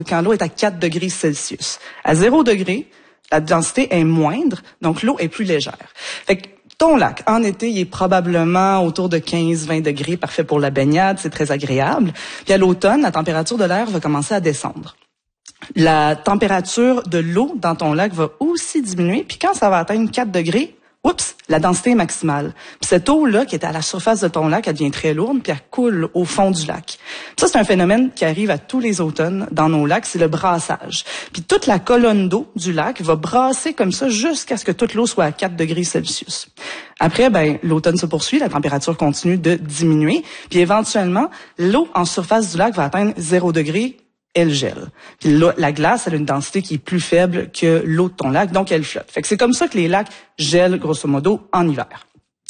quand l'eau est à 4 degrés Celsius. À 0 degré, la densité est moindre, donc l'eau est plus légère. Fait que ton lac, en été, il est probablement autour de 15-20 degrés, parfait pour la baignade, c'est très agréable. Puis à l'automne, la température de l'air va commencer à descendre. La température de l'eau dans ton lac va aussi diminuer, puis quand ça va atteindre 4 degrés, oups, la densité est maximale. Puis cette eau-là, qui est à la surface de ton lac, elle devient très lourde, puis elle coule au fond du lac. Puis ça, c'est un phénomène qui arrive à tous les automnes dans nos lacs, c'est le brassage. Puis toute la colonne d'eau du lac va brasser comme ça jusqu'à ce que toute l'eau soit à 4 degrés Celsius. Après, l'automne se poursuit, la température continue de diminuer, puis éventuellement, l'eau en surface du lac va atteindre 0 degré, elle gèle. Puis la glace, elle a une densité qui est plus faible que l'eau de ton lac, donc elle flotte. Fait que c'est comme ça que les lacs gèlent, grosso modo, en hiver.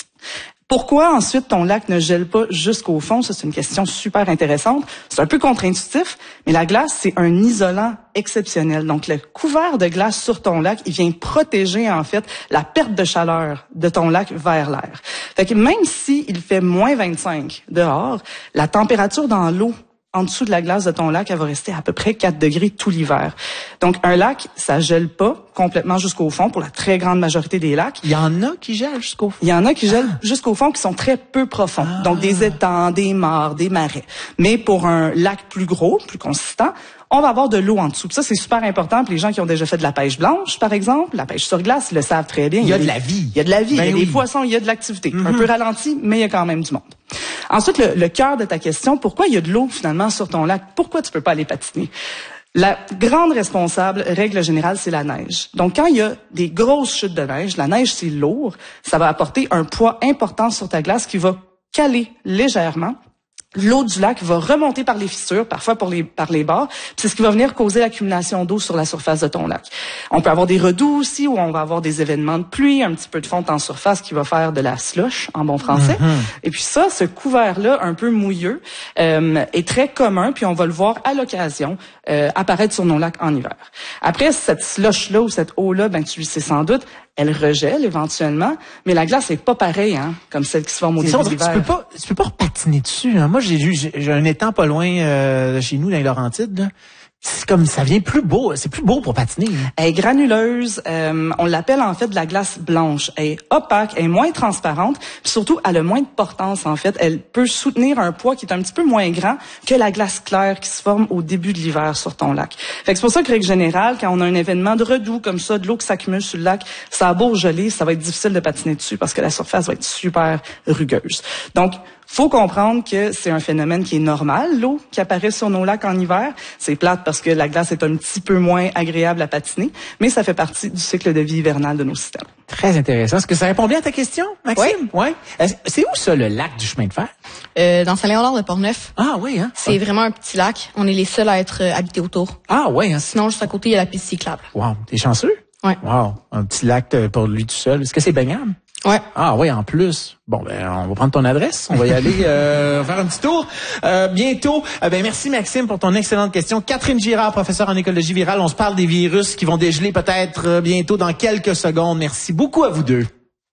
Pourquoi ensuite ton lac ne gèle pas jusqu'au fond? Ça, c'est une question super intéressante. C'est un peu contre-intuitif, mais la glace, c'est un isolant exceptionnel. Donc, le couvert de glace sur ton lac, il vient protéger, en fait, la perte de chaleur de ton lac vers l'air. Fait que même si il fait moins 25 dehors, la température dans l'eau en dessous de la glace de ton lac, elle va rester à peu près 4 degrés tout l'hiver. Donc, un lac, ça gèle pas complètement jusqu'au fond pour la très grande majorité des lacs. Il y en a qui gèlent jusqu'au fond? Il y en a qui gèlent jusqu'au fond, qui sont très peu profonds. Donc, des étangs, des mares, des marais. Mais pour un lac plus gros, plus consistant, on va avoir de l'eau en dessous. Puis ça, c'est super important pour les gens qui ont déjà fait de la pêche blanche, par exemple. La pêche sur glace, ils le savent très bien. Il y a de la vie. Il y a de la vie. Il y a des poissons, il y a de l'activité. Un peu ralenti, mais il y a quand même du monde. Ensuite, le cœur de ta question, pourquoi il y a de l'eau finalement sur ton lac? Pourquoi tu peux pas aller patiner? La grande responsable, règle générale, c'est la neige. Donc, quand il y a des grosses chutes de neige, la neige, c'est lourd, ça va apporter un poids important sur ta glace qui va caler légèrement. L'eau du lac va remonter par les fissures, parfois par les bords, puis c'est ce qui va venir causer l'accumulation d'eau sur la surface de ton lac. On peut avoir des redoux aussi, où on va avoir des événements de pluie, un petit peu de fonte en surface qui va faire de la slush, en bon français. Et puis ça, ce couvert-là, un peu mouilleux, est très commun, puis on va le voir à l'occasion apparaître sur nos lacs en hiver. Après, cette slush-là ou cette eau-là, tu le sais sans doute, elle regèle éventuellement, mais la glace est pas pareille, comme celle qui se forme au début de l'hiver. Tu peux pas repatiner dessus. Moi, j'ai un étang pas loin de chez nous, dans les Laurentides, là. C'est comme, ça vient plus beau. C'est plus beau pour patiner. Elle est granuleuse. On l'appelle en fait de la glace blanche. Elle est opaque, elle est moins transparente. Puis surtout, elle a moins de portance en fait. Elle peut soutenir un poids qui est un petit peu moins grand que la glace claire qui se forme au début de l'hiver sur ton lac. Fait que c'est pour ça que, règle générale, quand on a un événement de redoux comme ça, de l'eau qui s'accumule sur le lac, ça a beau geler, ça va être difficile de patiner dessus parce que la surface va être super rugueuse. Donc, faut comprendre que c'est un phénomène qui est normal, l'eau qui apparaît sur nos lacs en hiver. C'est plate parce que la glace est un petit peu moins agréable à patiner, mais ça fait partie du cycle de vie hivernal de nos systèmes. Très intéressant. Est-ce que ça répond bien à ta question, Maxime? Oui. C'est où ça, le lac du chemin de fer? Dans Saint-Léonard de Portneuf. Ah oui, C'est vraiment un petit lac. On est les seuls à être habités autour. Ah oui, Sinon, juste à côté, il y a la piste cyclable. Wow, t'es chanceux? Ouais. Wow, un petit lac pour lui tout seul. Est-ce que c'est baignable? Ouais. Ah oui, en plus. Bon, on va prendre ton adresse. On va y aller faire un petit tour bientôt. Merci Maxime pour ton excellente question. Catherine Girard, professeure en écologie virale. On se parle des virus qui vont dégeler peut-être bientôt dans quelques secondes. Merci beaucoup à vous deux.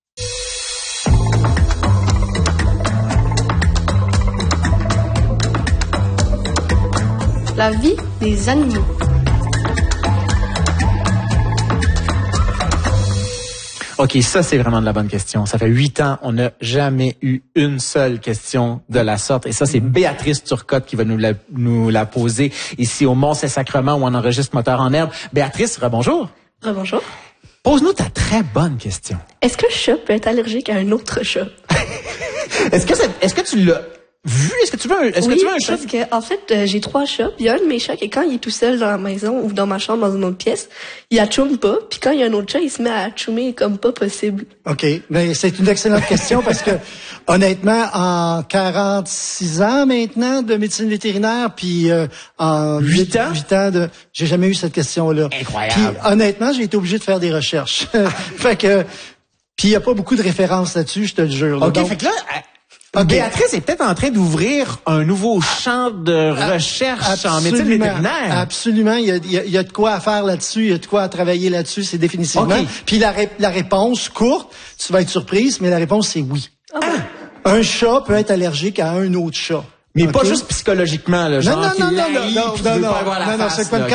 La vie des animaux. OK, ça, c'est vraiment de la bonne question. Ça fait 8 ans, on n'a jamais eu une seule question de la sorte. Et ça, c'est Béatrice Turcotte qui va nous la poser ici au Mont-Saint-Sacrement où on enregistre Moteur en herbe. Béatrice, rebonjour. Bonjour. Pose-nous ta très bonne question. Est-ce que le chat peut être allergique à un autre chat? Est-ce que tu l'as vu? Est-ce que tu veux un chat? Parce que, en fait, j'ai 3 chats. Puis un de mes chats, quand il est tout seul dans la maison ou dans ma chambre, dans une autre pièce, il atchoume pas. Puis quand il y a un autre chat, il se met à atchoumer comme pas possible. OK. Ben, c'est une excellente question parce que, honnêtement, en 46 ans maintenant de médecine vétérinaire, puis en 8 ans j'ai jamais eu cette question-là. Incroyable. Puis, honnêtement, j'ai été obligé de faire des recherches. Fait que, puis il y a pas beaucoup de références là-dessus, je te le jure. OK, Donc, fait que là... Béatrice est peut-être en train d'ouvrir un nouveau champ de recherche en médecine vétérinaire. Absolument. Il y a de quoi à faire là-dessus. Il y a de quoi à travailler là-dessus. C'est définitivement. Okay. Puis la réponse courte, tu vas être surprise, mais la réponse, c'est oui. Un chat peut être allergique à un autre chat. Mais pas juste psychologiquement, là, genre non, c'est comme